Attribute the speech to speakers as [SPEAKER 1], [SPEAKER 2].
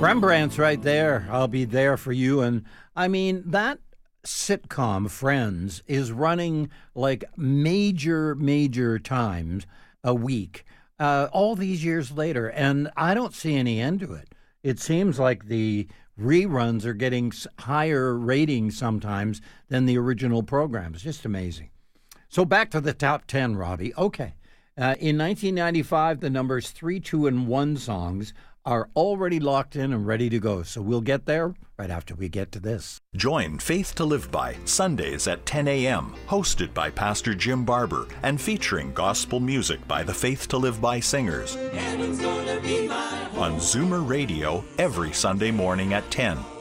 [SPEAKER 1] Rembrandt's right there. I'll be there for you. And I mean, that sitcom, Friends, is running like major times a week all these years later. And I don't see any end to it. It seems like the reruns are getting higher ratings sometimes than the original programs. Just amazing. So back to the top 10, Robbie. Okay. In 1995, the numbers 3, 2, and 1 songs are already locked in and ready to go. So we'll get there right after we get to this.
[SPEAKER 2] Join Faith to Live By Sundays at 10 a.m., hosted by Pastor Jim Barber and featuring gospel music by the Faith to Live By singers. On Zoomer Radio every Sunday morning at 10.